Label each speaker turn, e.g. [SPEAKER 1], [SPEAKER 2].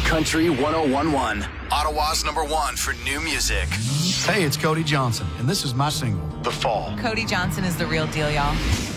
[SPEAKER 1] Country 1011, Ottawa's #1 for new music.
[SPEAKER 2] Hey, it's Cody Johnson, and this is my single, The Fall.
[SPEAKER 3] Cody Johnson is the real deal, y'all.